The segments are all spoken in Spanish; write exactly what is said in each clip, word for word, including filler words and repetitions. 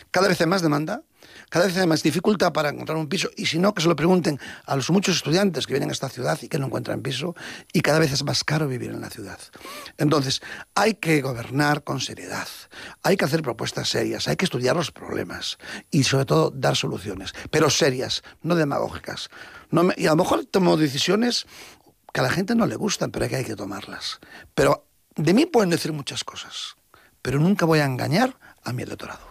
Cada vez hay más demanda, cada vez hay más dificultad para encontrar un piso, y si no, que se lo pregunten a los muchos estudiantes que vienen a esta ciudad y que no encuentran piso, y cada vez es más caro vivir en la ciudad. Entonces, hay que gobernar con seriedad, hay que hacer propuestas serias, hay que estudiar los problemas y, sobre todo, dar soluciones, pero serias, no demagógicas. No me, y a lo mejor tomo decisiones que a la gente no le gustan, pero que hay que tomarlas. Pero de mí pueden decir muchas cosas, pero nunca voy a engañar a mi electorado.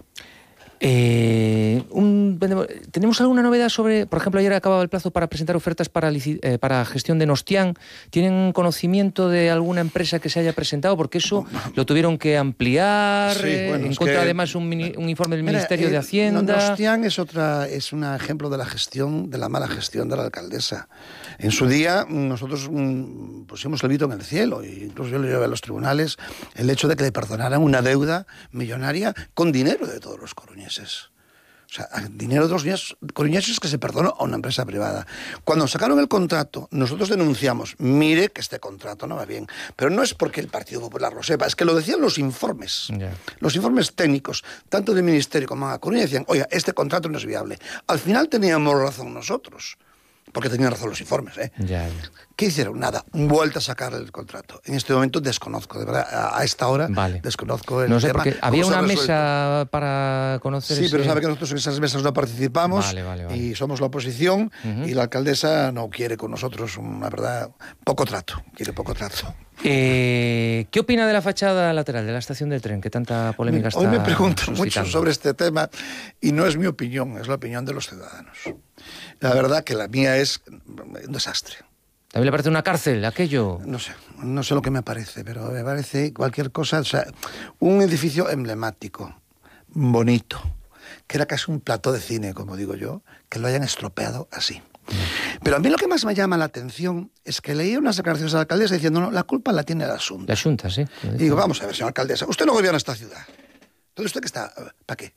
Eh, un, ¿Tenemos alguna novedad sobre, por ejemplo, ayer acababa el plazo para presentar ofertas para, eh, para gestión de Nostián? ¿Tienen conocimiento de alguna empresa que se haya presentado? Porque eso lo tuvieron que ampliar, sí, eh, bueno, encuentra además un, mini, un informe del mira, Ministerio eh, de Hacienda. Nostián es, otra, es un ejemplo de la gestión, de la mala gestión de la alcaldesa. En su día nosotros mm, pusimos el grito en el cielo, e incluso yo le llevé a los tribunales el hecho de que le perdonaran una deuda millonaria con dinero de todos los coruñeses. O sea, dinero de los coruñeses que se perdonó a una empresa privada. Cuando sacaron el contrato, nosotros denunciamos, mire que este contrato no va bien. Pero no es porque el Partido Popular lo sepa, es que lo decían los informes. Yeah. Los informes técnicos, tanto del Ministerio como de la Coruña, decían, oiga, este contrato no es viable. Al final teníamos razón nosotros, porque tenían razón los informes, ¿eh? Ya, ya. ¿Qué hicieron? Nada, vuelta a sacar el contrato. En este momento desconozco, de verdad, a esta hora vale. desconozco el no sé, tema. Porque había una mesa para conocer Sí, ese... pero sabe que nosotros en esas mesas no participamos, vale, vale, vale. y somos la oposición, uh-huh. y la alcaldesa no quiere con nosotros, una verdad, poco trato, quiere poco trato. Eh, ¿Qué opina de la fachada lateral de la estación del tren, que tanta polémica está Hoy me pregunto suscitando? mucho sobre este tema, y no es mi opinión, es la opinión de los ciudadanos. La verdad que la mía es un desastre. ¿También le parece una cárcel aquello? No sé, no sé lo que me parece, pero me parece cualquier cosa, o sea, un edificio emblemático, bonito, que era casi un plató de cine, como digo yo, que lo hayan estropeado así. Pero a mí lo que más me llama la atención es que leí unas declaraciones de la alcaldesa diciendo, no, la culpa la tiene la Xunta. La Xunta, sí. Y digo, vamos a ver, señora alcaldesa, usted no gobierna esta ciudad. Entonces, ¿usted qué está? ¿Para qué?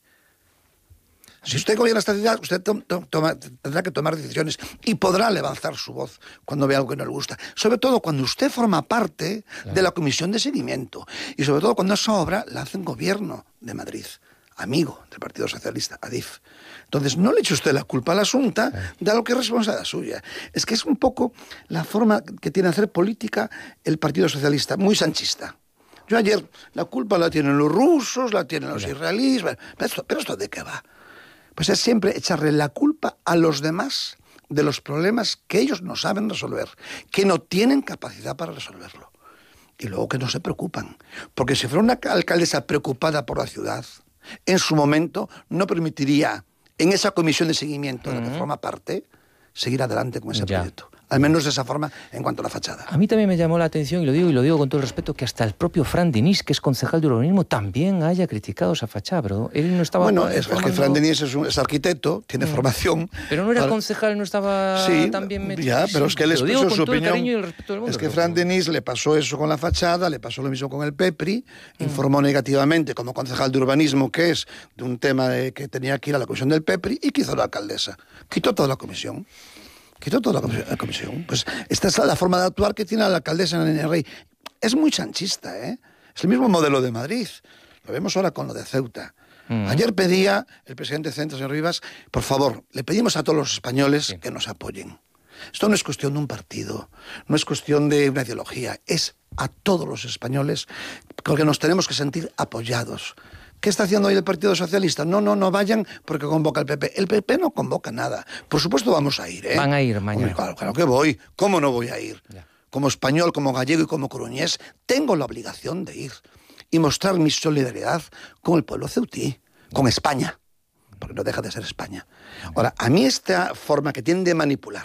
Si usted gobierna esta ciudad, usted to to toma, tendrá que tomar decisiones y podrá levantar su voz cuando vea algo que no le gusta. Sobre todo cuando usted forma parte claro. de la comisión de seguimiento. Y sobre todo cuando esa obra la hace un gobierno de Madrid, amigo del Partido Socialista, Adif. Entonces, no le eche usted la culpa a la Xunta claro. de algo que es responsabilidad suya. Es que es un poco la forma que tiene de hacer política el Partido Socialista, muy sanchista. Yo ayer, la culpa la tienen los rusos, la tienen los claro. israelíes, pero esto, pero ¿esto de qué va? Pues es siempre echarle la culpa a los demás de los problemas que ellos no saben resolver, que no tienen capacidad para resolverlo. Y luego que no se preocupan. Porque si fuera una alcaldesa preocupada por la ciudad, en su momento no permitiría, en esa comisión de seguimiento de la que forma parte, seguir adelante con ese ya. proyecto. Al menos de esa forma en cuanto a la fachada. A mí también me llamó la atención, y lo digo y lo digo con todo el respeto, que hasta el propio Fran Diniz, que es concejal de urbanismo, también haya criticado esa fachada, pero él no estaba... Bueno, es formando... que Fran Diniz es, un, es arquitecto, tiene mm. formación... Pero no era para... concejal, no estaba sí, también metido... ya, pero es que él expresó su opinión. Y el respeto del mundo, es que pero... Fran Diniz le pasó eso con la fachada, le pasó lo mismo con el Pepri, mm. informó negativamente como concejal de urbanismo, que es de un tema de que tenía que ir a la comisión del Pepri, y ¿qué hizo la alcaldesa? Quitó toda la comisión. Quitó toda la comisión. Pues esta es la forma de actuar que tiene la alcaldesa en el Rey. Es muy sanchista, ¿eh? Es el mismo modelo de Madrid. Lo vemos ahora con lo de Ceuta. Uh-huh. Ayer pedía el presidente de Centro, señor Rivas, por favor, le pedimos a todos los españoles sí. que nos apoyen. Esto no es cuestión de un partido, no es cuestión de una ideología, es a todos los españoles porque nos tenemos que sentir apoyados. ¿Qué está haciendo hoy el Partido Socialista? No, no, no vayan porque convoca el P P. El P P no convoca nada. Por supuesto vamos a ir, ¿eh? Van a ir mañana. Hombre, claro, claro que voy. ¿Cómo no voy a ir? Ya. Como español, como gallego y como coruñés, tengo la obligación de ir y mostrar mi solidaridad con el pueblo ceutí, con España, porque no deja de ser España. Ahora, a mí esta forma que tienen de manipular,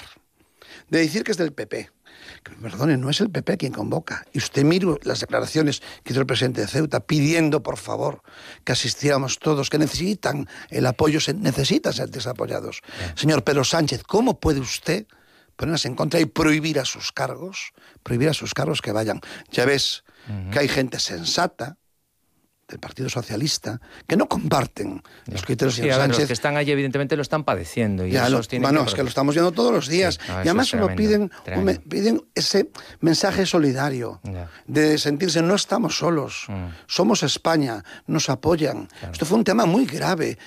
de decir que es del P P, que, perdone, no es el P P quien convoca. Y usted mire las declaraciones que hizo el presidente de Ceuta pidiendo, por favor, que asistiéramos todos, que necesitan el apoyo, se necesitan ser desapoyados. Yeah. Señor Pedro Sánchez, ¿cómo puede usted ponerse en contra y prohibir a sus cargos, prohibir a sus cargos que vayan? Ya ves uh-huh. que hay gente sensata del Partido Socialista, que no comparten yeah. los criterios sí, de Sánchez. Los que están allí evidentemente lo están padeciendo. Y ya, eso lo, bueno, es que lo estamos viendo todos los días. Sí, no, y además solo piden, un, piden ese mensaje solidario, yeah. de sentirse, no estamos solos, mm. somos España, nos apoyan. Claro. Esto fue un tema muy grave,